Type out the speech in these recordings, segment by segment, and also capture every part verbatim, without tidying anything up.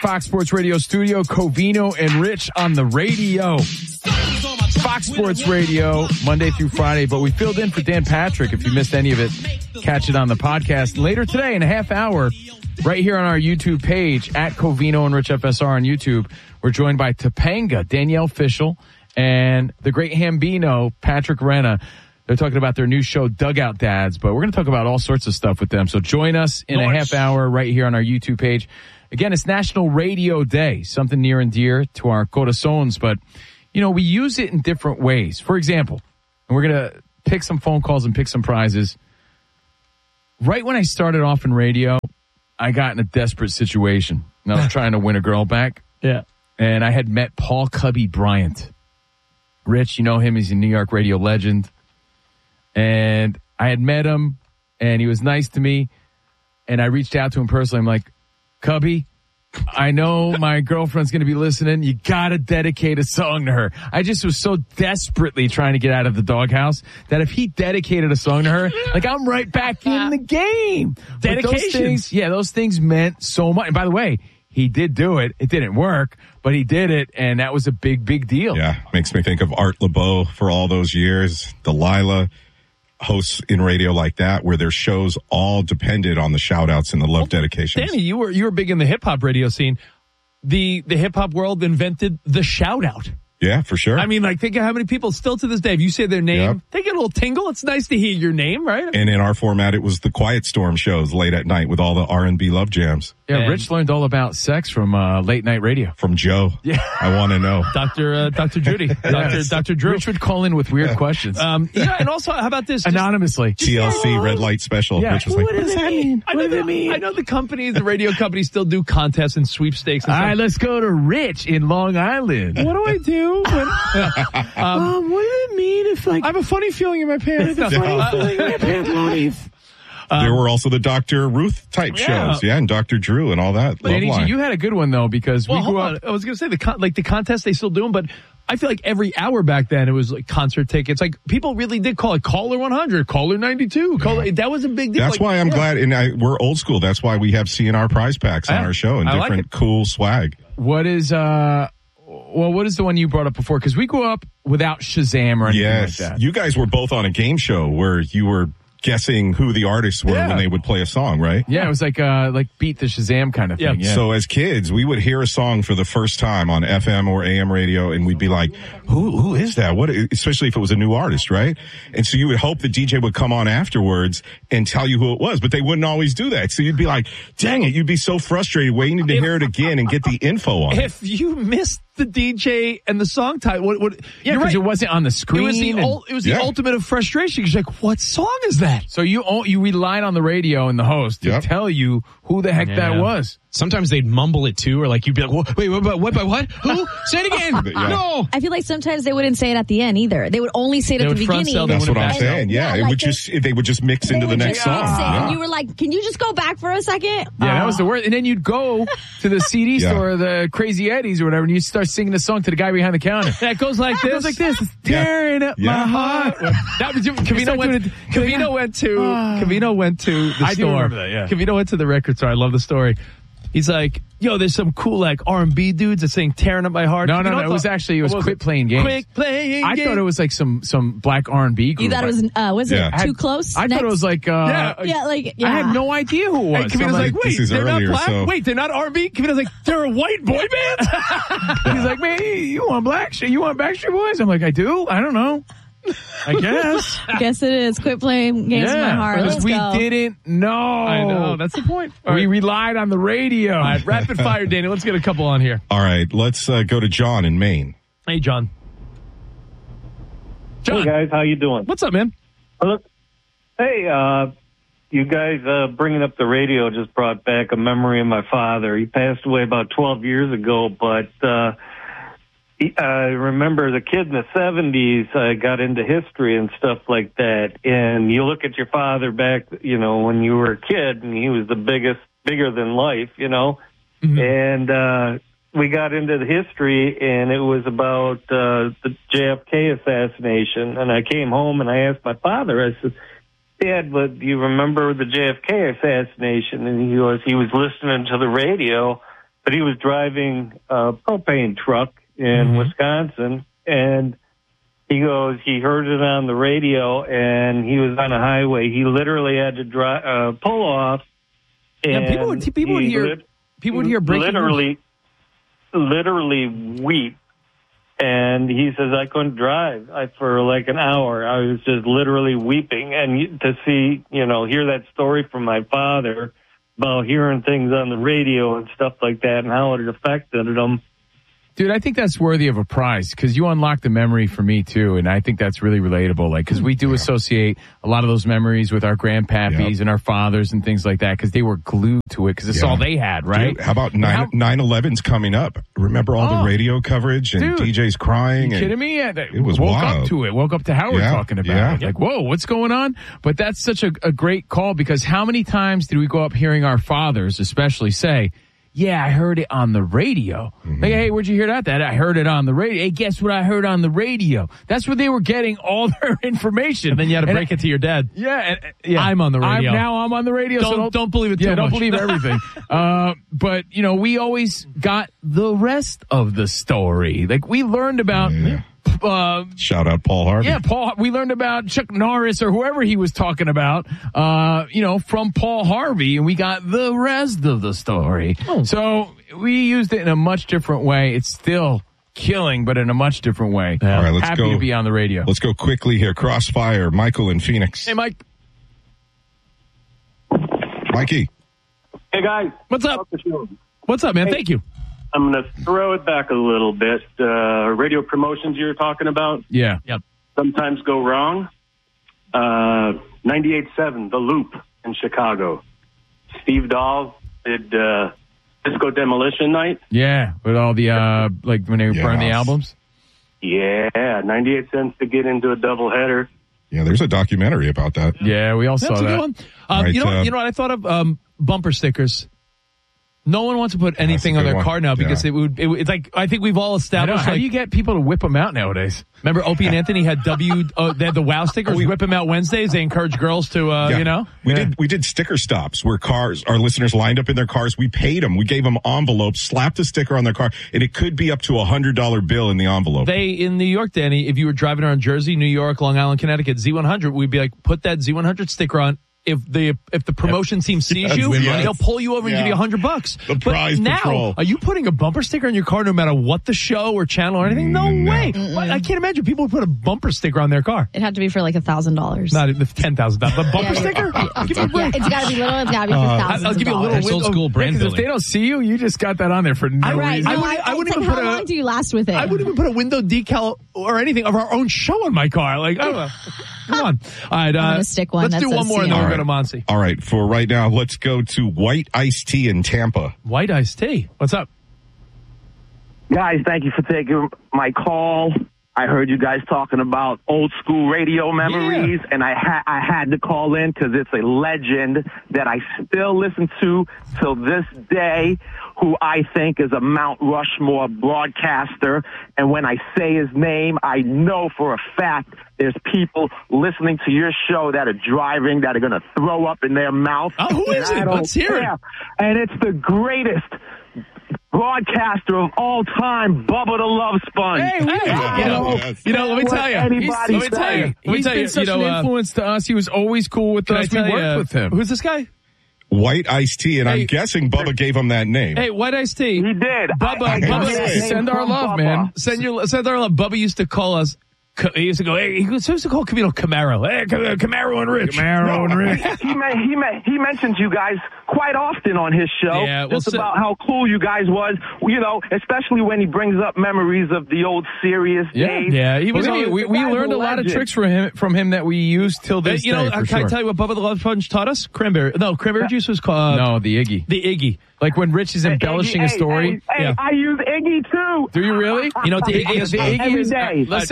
Fox Sports Radio studio, Covino and Rich on the radio. Fox Sports Radio, Monday through Friday, but we filled in for Dan Patrick. If you missed any of it, catch it on the podcast later today in a half hour, right here on our YouTube page, at Covino and Rich F S R on YouTube. We're joined by Topanga, Danielle Fishel, and the great Hambino, Patrick Renna. They're talking about their new show, Dugout Dads, but we're going to talk about all sorts of stuff with them. So join us in nice. a half hour right here on our YouTube page. Again, it's National Radio Day, something near and dear to our corazones, but, you know, we use it in different ways. For example, and we're going to pick some phone calls and pick some prizes. Right when I started off in radio, I got in a desperate situation. And I was trying to win a girl back. Yeah. And I had met Paul Cubby Bryant. Rich, you know him. He's a New York radio legend. And I had met him, and he was nice to me. And I reached out to him personally. I'm like, Cubby, I know my girlfriend's going to be listening. You got to dedicate a song to her. I just was so desperately trying to get out of the doghouse that if he dedicated a song to her, like I'm right back in the game. Dedication. Yeah, those things meant so much. And by the way, he did do it. It didn't work, but he did it, and that was a big, big deal. Yeah, makes me think of Art LeBeau for all those years. Delilah. Hosts in radio like that, where their shows all depended on the shout outs and the love well, dedications. Danny, you were you were big in the hip hop radio scene. The the hip hop world invented the shout out. Yeah, for sure. I mean, like, think of how many people still to this day, if you say their name, yep. they get a little tingle. It's nice to hear your name, right? And in our format, it was the Quiet Storm shows late at night with all the R and B love jams. Yeah, and Rich learned all about sex from uh, late night radio. From Joe. Yeah. I want to know. Doctor Uh, Doctor Judy. Doctor Doctor Drew. Rich would call in with weird yeah. questions. Um, yeah, and also, how about this? Anonymously. T L C Red Light Special. Yeah. Rich was like, what, what does that mean? I What know does the, it mean? I know the companies, the radio companies still do contests and sweepstakes and All stuff. right, let's go to Rich in Long Island. What do I do when... Um, um, what does it mean if, like, I have a funny feeling in my pants. I have a funny feeling in my pants, um, there were also the Doctor Ruth type yeah. shows, yeah, and Doctor Drew and all that. Danny G, you had a good one though because well, we grew hold up. on. I was going to say the con- like the contest they still do them, but I feel like every hour back then it was like concert tickets. Like people really did call it caller one hundred, caller ninety-two. Caller, yeah. That was a big deal. That's like, why I'm yeah. glad, and I, we're old school. That's why we have C N R prize packs on yeah. our show and I different like cool swag. What is uh? Well, what is the one you brought up before? Because we grew up without Shazam or anything yes. like that. You guys were both on a game show where you were guessing who the artists were yeah. when they would play a song, right? Yeah, it was like uh like beat the Shazam kind of thing. Yeah. Yeah. So as kids, we would hear a song for the first time on F M or A M radio, and we'd be like, "Who who is that?" What? Especially if it was a new artist, right? And so you would hope the D J would come on afterwards and tell you who it was, but they wouldn't always do that. So you'd be like, "Dang it!" You'd be so frustrated waiting to if, hear it again and get the info on it. If you missed the D J and the song title, what? what yeah, because right. it wasn't on the screen. It was the and, ul- it was the yeah. ultimate of frustration. You're like, what song is that? So you you relied on the radio and the host to Yep. tell you who the heck Yeah. that was. Sometimes they'd mumble it too, or like you'd be like, "Wait, what? What? What? What? Who? Say it again!" Yeah. No. I feel like sometimes they wouldn't say it at the end either. They would only say it They at the would front beginning. sell the That's what I'm And- saying. Yeah, yeah, it like would they- just they would just mix They into the would next just song. mix it, Yeah. And you were like, can you just go back for a second? Yeah, that was the worst. And then you'd go to the C D Yeah. store, the Crazy Eddies or whatever, and you'd start singing the song to the guy behind the counter. That goes like It this. goes like this. It's tearing up Yeah. my heart. That was Cavino start went. doing it- Cavino went to. Cavino went to the I do store. remember that, yeah. Cavino went to the record store. I love the story. He's like, "Yo, there's some cool like R and B dudes that sing tearing up my heart." No, no, Cavino no. It was thought- actually, it was what Quit Playing Games. Quit playing. I games. thought it was like some, some black R and B group. You thought it was, uh, was Yeah. it I had- too close? I thought it was like, uh, Yeah. Yeah, like, yeah. I had no idea who it was. And So I'm Cavino's like, like, "Wait, this is they're earlier, not black. so- Wait, they're not R and B." Cavino's like, "They're a white boy band." He's like, man, you want black shit? You want Backstreet Boys? I'm like, I do. I don't know. I guess. I guess it is. Quit playing games with my heart. because Let's we go. didn't know. I know. That's the point. All We right. relied on the radio. All right, rapid fire, Danny. Let's get a couple on here. All right, let's uh, go to John in Maine. Hey, John. John, Hey guys, how you doing? what's up, man? Look, hey, uh, you guys uh, bringing up the radio just brought back a memory of my father. He passed away about twelve years ago, but uh, he, I remember the kid in the seventies uh, got into history and stuff like that. And you look at your father back, you know, when you were a kid, and he was the biggest, bigger than life, you know. Mm-hmm. And uh, we got into the history, and it was about uh, the J F K assassination. And I came home and I asked my father, I said, Dad, but do you remember the J F K assassination? And he was, he was listening to the radio, but he was driving a propane truck in Mm-hmm. Wisconsin, and he goes, he heard it on the radio, and he was on a highway. He literally had to drive, uh, pull off. And Yeah, people would people would he hear lit- people would hear breaking literally, literally weep. And he says, I couldn't drive I, for like an hour. I was just literally weeping. And you- to see, you know, hear that story from my father about hearing things on the radio and stuff like that and how it affected him. Dude, I think that's worthy of a prize because you unlocked the memory for me too, and I think that's really relatable. Like, because we do associate a lot of those memories with our grandpappies Yep. and our fathers and things like that because they were glued to it because it's Yeah. all they had, right? Dude, how about And how- nine eleven's coming up? Remember all Oh. the radio coverage and Dude. D Js crying? You and kidding me? Yeah, that- It was woke wild. up to it. Woke up to Howard Yeah, talking about yeah. it. Like, whoa, what's going on? But that's such a, a great call because how many times did we go up hearing our fathers, especially, say, "Yeah, I heard it on the radio." Mm-hmm. Like, hey, where'd you hear that? That I heard it on the radio. Hey, guess what I heard on the radio? That's where they were getting all their information. And then you had to And break it to your dad. Yeah, and, yeah. I'm on the radio. I'm, now I'm on the radio. so Don't- don't believe it too Yeah, don't much. believe everything. uh, but you know, we always got the rest of the story. Like we learned about. Yeah. Uh, Shout out Paul Harvey. yeah, Paul. We learned about Chuck Norris or whoever he was talking about. Uh, you know, from Paul Harvey, and we got the rest of the story. Oh. So we used it in a much different way. It's still killing, but in a much different way. Yeah. All right, let's Happy go. to be on the radio. Let's go quickly here. Crossfire, Michael in Phoenix. Hey, Mike, Mikey. Hey, guys. what's up? What's up, man? Thank you. I'm going to throw it back a little bit. Uh, radio promotions you were talking about Yeah. Yep. sometimes go wrong. Uh, ninety-eight point seven, The Loop in Chicago. Steve Dahl did uh, Disco Demolition Night. Yeah. With all the, uh, like when they Yes. burn the albums. Yeah, ninety-eight cents to get into a doubleheader. Yeah, there's a documentary about that. Yeah, we all saw That's a that. good one. Um, Right, you know, uh, you know what I thought of? Um, bumper stickers. No one wants to put anything a on good their one. car now because Yeah. it would. It, it's like I think we've all I know. established. How Like, do you get people to whip them out nowadays? remember, Opie and Anthony had W. Uh, they had the Wow stickers. Whip them out Wednesdays. They encourage girls to, uh, Yeah. you know. we Yeah. did we did sticker stops where cars, our listeners lined up in their cars. We paid them. We gave them envelopes, slapped a sticker on their car, and it could be up to a hundred dollar bill in the envelope. They in New York, Danny. If you were driving around Jersey, New York, Long Island, Connecticut, Z one hundred, we'd be like, put that Z one hundred sticker on. If the if the promotion team sees Yes, you, yes. they'll pull you over and Yeah. give you a hundred bucks. The But prize now, patrol. are you putting a bumper sticker on your car no matter what the show or channel or anything? No, No. way. What? I can't imagine people would put a bumper sticker on their car. It'd have to be for like a thousand dollars. Not even ten thousand dollars. The bumper Yeah, sticker? yeah. Give me a Yeah, break. it's gotta be little, it's gotta be for thousands I'll give you a of little dollars. That's old window- school brand Because if building. they don't see you, you just got that on there for no Right, reason. no, I wouldn't- I, I wouldn't it's even like, put how a- long do you last with it? I wouldn't even put a window decal or anything of our own show on my car. Like, oh, come on. All right, uh, I'm gonna stick one let's that do one says more and then C N. we'll go to Monty. All right, for right now, let's go to White Iced Tea in Tampa. White iced tea. What's up? Guys, thank you for taking my call. I heard you guys talking about old school radio memories, and I had I had to call in because it's a legend that I still listen to till this day, who I think is a Mount Rushmore broadcaster. And when I say his name, I know for a fact there's people listening to your show that are driving that are going to throw up in their mouth. Oh, who is And I it? don't Let's hear it. care. And it's the greatest broadcaster of all time, Bubba the Love Sponge. Hey, we- I you know, don't you know, let me care tell you. what anybody He's, let me says. tell you, Let me he's tell been you, such you know, an uh, influence to us. He was always cool with Can I us. We tell you, worked uh, with him. Who's this guy? White Iced Tea, and Hey. I'm guessing Bubba gave him that name. Hey, white iced tea. He did. Bubba, I- I Bubba, got that name send our from love, Bubba. man. Send your send our love. Bubba used to call us. He used to go. Hey, he used to call Camilo Camaro. Hey, Camaro and Rich. Camaro and Rich. he ma- he ma- he mentions you guys quite often on his show. Yeah, well, just so- about how cool you guys was. You know, especially when he brings up memories of the old serious Yeah. days. Yeah, he was. Believe me, we, we The guy's learned a a lot of legend. tricks from him from him that we use till Hey, this you know, day. uh, For can sure. I tell you what Bubba the Love Sponge taught us? Cranberry. No, cranberry juice was called no, the Iggy. the Iggy. Like when Rich is embellishing Iggy, a story. Hey, hey, Yeah. I use Iggy too. Do you really? You know what the Iggy is? The Iggy Every is, uh, day. let's say Rich is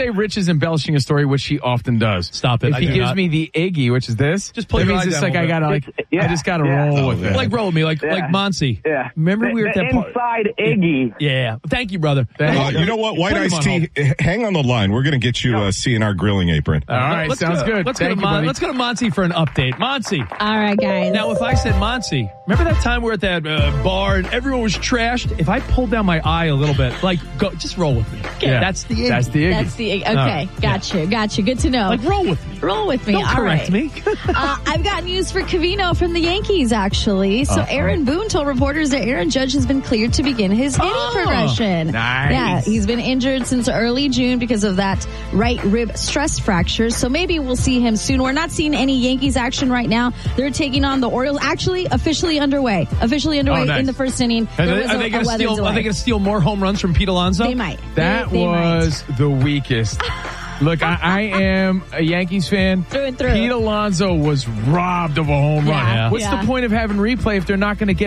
he's embellishing a story, which he often does. Stop it. If I he do gives not. me the Iggy, which is this, Just pull that your means eye it's down like a I little gotta bit. like, Yeah, I just gotta yeah. roll with it. Like roll with me, like Yeah. like Monty. Yeah. Remember the, we were at the that part. inside Iggy. Yeah. Thank you, brother. Uh, you know what? White Put him Iced on Tea, hang on the line. We're going to get you uh, C N R grilling apron. All right, Let's sounds go, good. Let's Thank go to you, Mon- buddy. let's go to Monty for an update. Monty. All right, guys. Now, if I said Monty, remember that time we were at that uh, bar and everyone was trashed? If I pulled down my eye a little bit, like, go, just roll with me. Yeah. That's the Iggy. That's the Iggy. That's the okay. right. Got you. Got you. Good to know. Like, roll with me. Roll with me. Don't All correct right. me. uh, I've got news for Covino from the Yankees, actually. So Uh-oh. Aaron Boone told reporters that Aaron Judge has been cleared to begin his hitting Oh, progression. nice. Yeah, he's been injured since early June because of that right rib stress fracture. So maybe we'll see him soon. We're not seeing any Yankees action right now. They're taking on the Orioles. Actually, officially underway. Officially underway Oh, nice. in the first inning. Are There they, was are a, they a going to weather steal? delay. Are they going to steal more home runs from Pete Alonso? They might. That They- they was the weakest. Look, I, I am a Yankees fan. Through and through. Pete Alonso was robbed of a home Yeah, run. What's yeah. the point of having replay if they're not going to get